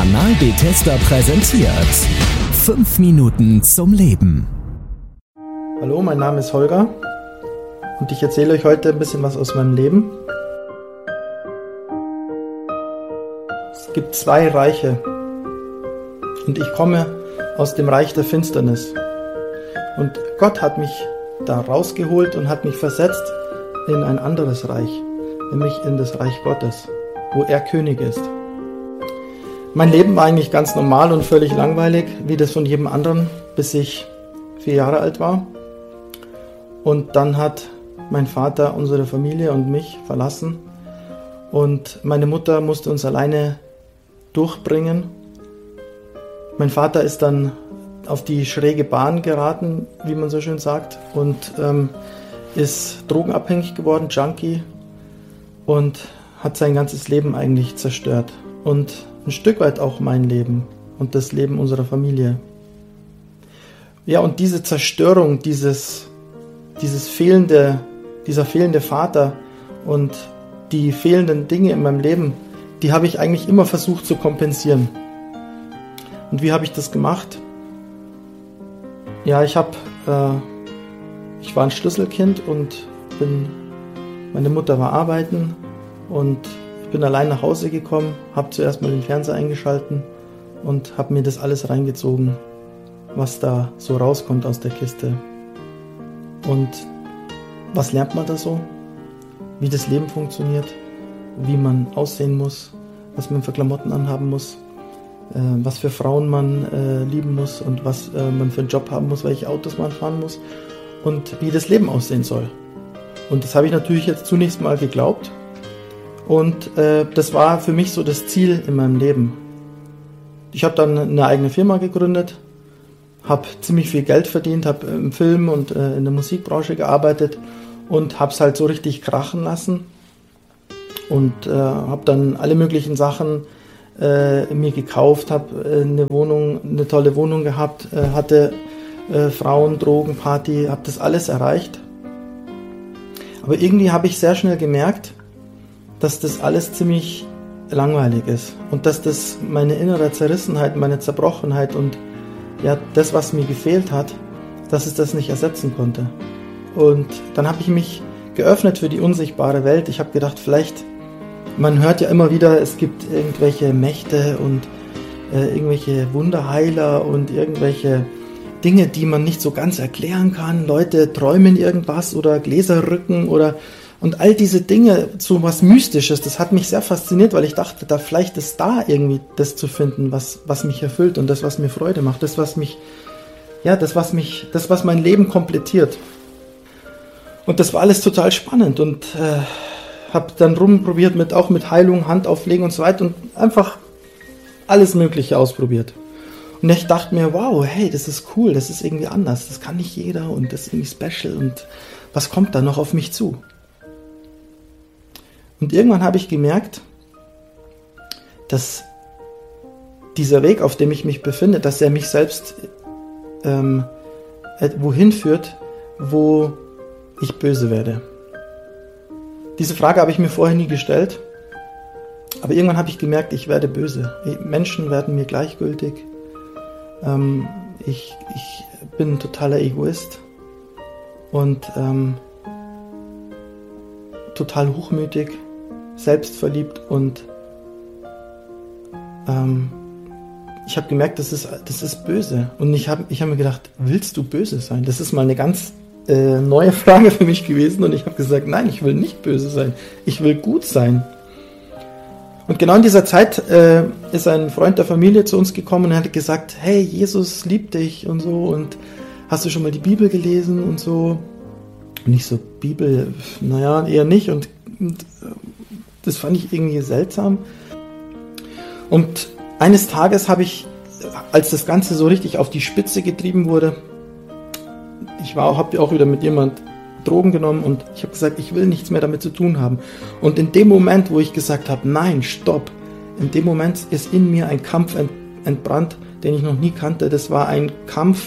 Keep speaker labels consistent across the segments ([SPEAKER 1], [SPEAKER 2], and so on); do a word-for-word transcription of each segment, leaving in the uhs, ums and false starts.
[SPEAKER 1] Kanal Bethesda präsentiert fünf Minuten zum Leben.
[SPEAKER 2] Hallo, mein Name ist Holger und ich erzähle euch heute ein bisschen was aus meinem Leben. Es gibt zwei Reiche und ich komme aus dem Reich der Finsternis. Und Gott hat mich da rausgeholt und hat mich versetzt in ein anderes Reich, nämlich in das Reich Gottes, wo er König ist. Mein Leben war eigentlich ganz normal und völlig langweilig, wie das von jedem anderen, bis ich vier Jahre alt war. Und dann hat mein Vater unsere Familie und mich verlassen und meine Mutter musste uns alleine durchbringen. Mein Vater ist dann auf die schräge Bahn geraten, wie man so schön sagt, und ähm, ist drogenabhängig geworden, Junkie, und hat sein ganzes Leben eigentlich zerstört. Und ein Stück weit auch mein Leben und das Leben unserer Familie. Ja, und diese Zerstörung, dieses, dieses fehlende, dieser fehlende Vater und die fehlenden Dinge in meinem Leben, die habe ich eigentlich immer versucht zu kompensieren. Und wie habe ich das gemacht? Ja, ich habe, äh, ich war ein Schlüsselkind und bin, meine Mutter war arbeiten und ich bin allein nach Hause gekommen, habe zuerst mal den Fernseher eingeschalten und habe mir das alles reingezogen, was da so rauskommt aus der Kiste. Und was lernt man da so? Wie das Leben funktioniert, wie man aussehen muss, was man für Klamotten anhaben muss, äh, was für Frauen man äh, lieben muss und was äh, man für einen Job haben muss, welche Autos man fahren muss und wie das Leben aussehen soll. Und das habe ich natürlich jetzt zunächst mal geglaubt. Und äh, das war für mich so das Ziel in meinem Leben. Ich habe dann eine eigene Firma gegründet, habe ziemlich viel Geld verdient, habe im Film und äh, in der Musikbranche gearbeitet und habe es halt so richtig krachen lassen. Und äh, habe dann alle möglichen Sachen äh, mir gekauft, habe äh, eine Wohnung, eine tolle Wohnung gehabt, äh, hatte äh, Frauen, Drogen, Party, habe das alles erreicht. Aber irgendwie habe ich sehr schnell gemerkt, dass das alles ziemlich langweilig ist und dass das meine innere Zerrissenheit, meine Zerbrochenheit und ja, das, was mir gefehlt hat, dass es das nicht ersetzen konnte. Und dann habe ich mich geöffnet für die unsichtbare Welt. Ich habe gedacht, vielleicht, man hört ja immer wieder, es gibt irgendwelche Mächte und äh, irgendwelche Wunderheiler und irgendwelche Dinge, die man nicht so ganz erklären kann. Leute träumen irgendwas oder Gläser rücken oder und all diese Dinge, so was Mystisches, das hat mich sehr fasziniert, weil ich dachte, da vielleicht ist da irgendwie das zu finden, was, was mich erfüllt und das, was mir Freude macht, das, was mich, ja, das, was mich, das, was mein Leben komplettiert. Und das war alles total spannend und äh, habe dann rumprobiert mit, auch mit Heilung, Handauflegen und so weiter und einfach alles Mögliche ausprobiert. Und ich dachte mir, wow, hey, das ist cool, das ist irgendwie anders, das kann nicht jeder und das ist irgendwie special und was kommt da noch auf mich zu? Und irgendwann habe ich gemerkt, dass dieser Weg, auf dem ich mich befinde, dass er mich selbst ähm, wohin führt, wo ich böse werde. Diese Frage habe ich mir vorher nie gestellt, aber irgendwann habe ich gemerkt, ich werde böse. Menschen werden mir gleichgültig. Ähm, ich, ich bin ein totaler Egoist und ähm, total hochmütig, selbstverliebt und ähm, ich habe gemerkt, das ist, das ist böse. Und ich habe ich hab mir gedacht, willst du böse sein? Das ist mal eine ganz äh, neue Frage für mich gewesen und ich habe gesagt, nein, ich will nicht böse sein. Ich will gut sein. Und genau in dieser Zeit äh, ist ein Freund der Familie zu uns gekommen und er hat gesagt, hey, Jesus liebt dich und so und hast du schon mal die Bibel gelesen und so. Und ich so, Bibel, naja, eher nicht. Und, und das fand ich irgendwie seltsam. Und eines Tages habe ich, als das Ganze so richtig auf die Spitze getrieben wurde, ich war, habe auch wieder mit jemand Drogen genommen und ich habe gesagt, ich will nichts mehr damit zu tun haben. Und in dem Moment, wo ich gesagt habe, nein, stopp, in dem Moment ist in mir ein Kampf entbrannt, den ich noch nie kannte. Das war ein Kampf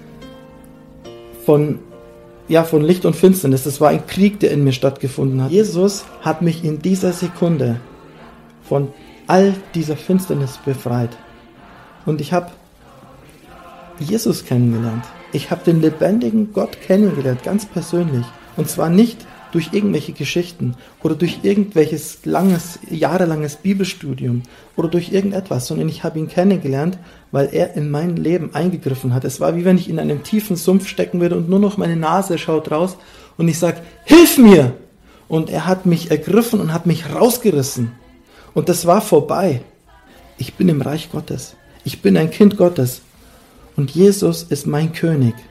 [SPEAKER 2] von ja, von Licht und Finsternis. Das war ein Krieg, der in mir stattgefunden hat. Jesus hat mich in dieser Sekunde von all dieser Finsternis befreit. Und ich habe Jesus kennengelernt. Ich habe den lebendigen Gott kennengelernt, ganz persönlich. Und zwar nicht durch irgendwelche Geschichten oder durch irgendwelches langes, jahrelanges Bibelstudium oder durch irgendetwas, sondern ich habe ihn kennengelernt, weil er in mein Leben eingegriffen hat. Es war wie wenn ich in einem tiefen Sumpf stecken würde und nur noch meine Nase schaut raus und ich sage, hilf mir! Und er hat mich ergriffen und hat mich rausgerissen. Und das war vorbei. Ich bin im Reich Gottes. Ich bin ein Kind Gottes. Und Jesus ist mein König.